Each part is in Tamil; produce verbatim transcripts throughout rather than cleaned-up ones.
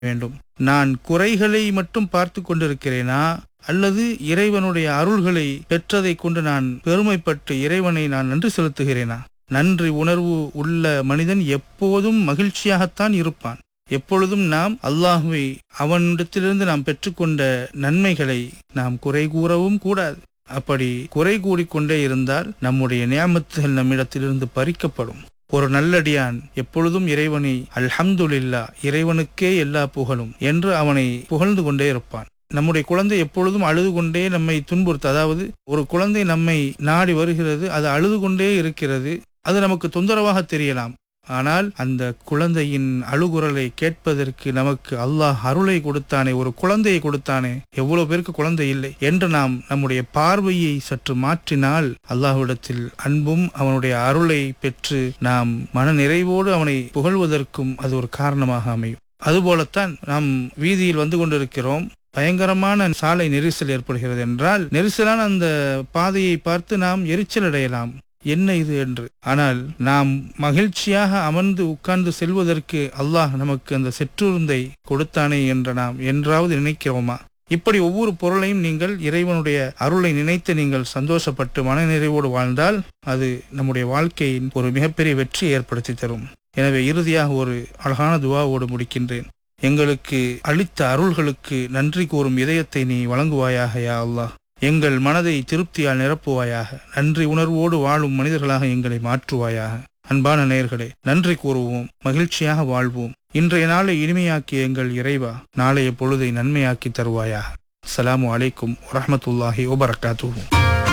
வேண்டும். நான் குறைகளை மட்டும் பார்த்து கொண்டிருக்கிறேனா, அல்லது இறைவனுடைய அருள்களை பெற்றதை கொண்டு நான் பெருமைப்பட்டு இறைவனை நான் நன்றி செலுத்துகிறேனா? நன்றி உணர்வு உள்ள மனிதன் எப்போதும் மகிழ்ச்சியாகத்தான் இருப்பான். எப்பொழுதும் நாம் அல்லாஹுவை அவனிடத்திலிருந்து நாம் பெற்றுக்கொண்ட நன்மைகளை நாம் குறை கூறவும் கூடாது. அப்படி குறை கூறிக்கொண்டே இருந்தால் நம்முடைய நியாமத்துகள் நம்மிடத்திலிருந்து பறிக்கப்படும். ஒரு நல்லடியான் எப்பொழுதும் இறைவனை அல்ஹம்துலில்லா, இறைவனுக்கே எல்லா புகழும் என்று அவனை புகழ்ந்து கொண்டே இருப்பான். நம்முடைய குழந்தை எப்பொழுதும் அழுது கொண்டே நம்மை துன்புறுத்து, அதாவது ஒரு குழந்தை நம்மை நாடி வருகிறது, அது அழுது கொண்டே இருக்கிறது, அது நமக்கு தொந்தரவாக தெரியலாம். ஆனால் அந்த குழந்தையின் அழுகுரலை கேட்பதற்கு நமக்கு அல்லாஹ் அருளை கொடுத்தானே, ஒரு குழந்தையை கொடுத்தானே, எவ்வளவு பேருக்கு குழந்தை இல்லை என்று நாம் நம்முடைய பார்வையை சற்று மாற்றினால் அல்லாஹ்விடத்தில் அன்பும் அவனுடைய அருளை பெற்று நாம் மன நிறைவோடு அவனை புகழ்வதற்கும் அது ஒரு காரணமாக அமையும். அதுபோலத்தான் நாம் வீதியில் வந்து கொண்டிருக்கிறோம், பயங்கரமான சாலை நெரிசல் ஏற்படுகிறது என்றால் நெரிசலான அந்த பாதையை பார்த்து நாம் எரிச்சல் அடையலாம், என்ன இது என்று. ஆனால் நாம் மகிழ்ச்சியாக அமர்ந்து உட்கார்ந்து செல்வதற்கு அல்லாஹ் நமக்கு அந்த சிற்றுருந்தை கொடுத்தானே என்று நாம் என்றாவது நினைக்கிறோமா? இப்படி ஒவ்வொரு பொருளையும் நீங்கள் இறைவனுடைய அருளை நினைத்து நீங்கள் சந்தோஷப்பட்டு மன நிறைவோடு வாழ்ந்தால் அது நம்முடைய வாழ்க்கையின் ஒரு மிகப்பெரிய வெற்றியை ஏற்படுத்தி தரும். எனவே இறுதியாக ஒரு அழகான துவாவோடு முடிக்கின்றேன். எங்களுக்கு அளித்த அருள்களுக்கு நன்றி கூறும் இதயத்தை நீ வழங்குவாயாக யா அல்லாஹ். எங்கள் மனதை திருப்தியால் நிரப்புவாயாக. நன்றி உணர்வோடு வாழும் மனிதர்களாக எங்களை மாற்றுவாயாக. அன்பான நேயர்களே, நன்றி கூறுவோம், மகிழ்ச்சியாக வாழ்வோம். இன்றைய நாளை இனிமையாக்கிய எங்கள் இறைவா, நாளைய பொழுதை நன்மையாக்கி தருவாயாக. அஸ்ஸலாமு அலைக்கும் வரஹ்மத்துல்லாஹி வபரகாத்துஹு.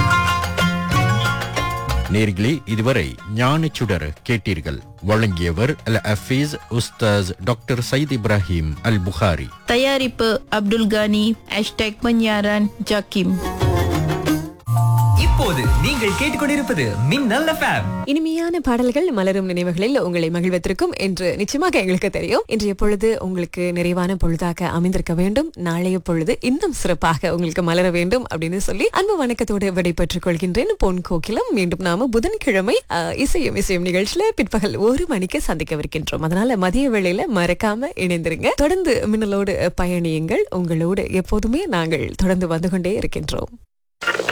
நேர்களே, இதுவரை ஞானச்சுடர் கேட்டீர்கள். வழங்கியவர் அல் ஹஃபீஸ் உஸ்தாஸ் டாக்டர் சயீத் இப்ராஹிம் அல் புகாரி. தயாரிப்பு அப்துல் கானி. ஹேஷ்டேக் பன்யாரான் ஜாக்கிம். இப்போது நீங்கள் கேட்டுக்கொண்டிருப்பது மின்னல் எஃப்எம். இனிமையான பாடல்கள் மலரும் நினைவுகளில் உங்களை மகிழ்வதற்கும் என்று நிச்சயமாக எங்களுக்கு தெரியும். இன்றைய பொழுது உங்களுக்கு நிறைவான பொழுதாக அமைந்திருக்க வேண்டும். நாளைய பொழுது இன்னும் சிறப்பாக உங்களுக்கு மலர வேண்டும் அப்படின்னு சொல்லி அன்பு வணக்கத்தோடு விடைபெற்றுக் கொள்கின்றேன். பொன் கோகிலம். மீண்டும் நாம புதன்கிழமை அஹ், இசையும் இசையும் நிகழ்ச்சியில பிற்பகல் ஒரு மணிக்கு சந்திக்கவிருக்கின்றோம். அதனால மதிய வேளையில மறக்காம இணைந்திருங்க. தொடர்ந்து மின்னலோடு பயணியுங்கள். உங்களோடு எப்போதுமே நாங்கள் தொடர்ந்து வந்து கொண்டே இருக்கின்றோம்.